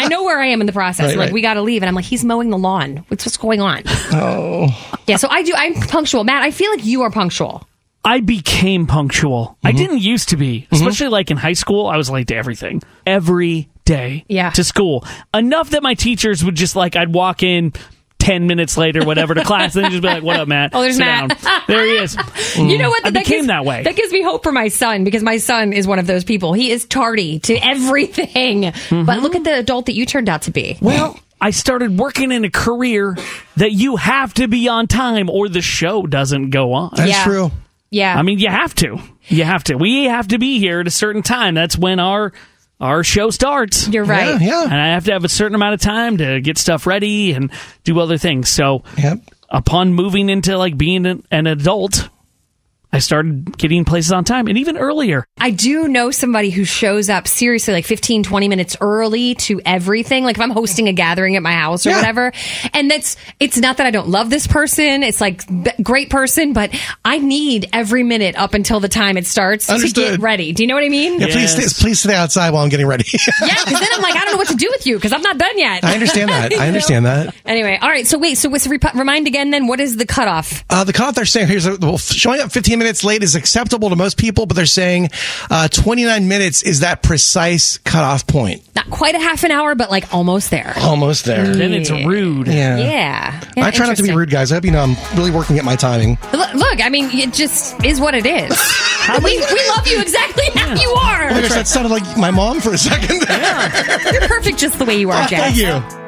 know where I am in the process. Right. We got to leave. And I'm like, he's mowing the lawn. What's going on? Oh. Yeah, so I'm punctual. Matt, I feel like you are punctual. I became punctual. I didn't used to be, especially in high school. I was late to everything. Every day to school. Enough that my teachers would just I'd walk in 10 minutes later, whatever, to class, and then just be like, what up, Matt? Oh, there's Sit Matt. down. There he is. You know what? I became that way. That gives me hope for my son, because my son is one of those people. He is tardy to everything. But look at the adult that you turned out to be. Well, I started working in a career that you have to be on time or the show doesn't go on. That's true. Yeah. I mean, you have to. You have to. We have to be here at a certain time. That's when our show starts. You're right. Yeah. And I have to have a certain amount of time to get stuff ready and do other things. So upon moving into being an adult, I started getting places on time, and even earlier. I do know somebody who shows up seriously 15, 20 minutes early to everything. If I'm hosting a gathering at my house or whatever. And it's not that I don't love this person. It's great person, but I need every minute up until the time it starts to get ready. Do you know what I mean? Yeah, please stay outside while I'm getting ready. Yeah, because then I'm I don't know what to do with you because I'm not done yet. I understand that. Anyway, all right. So remind again then, what is the cutoff? The cutoff they're saying showing up 15 minutes late is acceptable to most people, but they're saying 29 minutes is that precise cutoff point. Not quite a half an hour, but almost there. Almost there. Then it's rude. Yeah. I try not to be rude, guys. I hope you know I'm really working at my timing. Look, I mean, it just is what it is. we love you exactly how you are. Oh my gosh, that sounded like my mom for a second. You're perfect just the way you are, Jack. Thank you.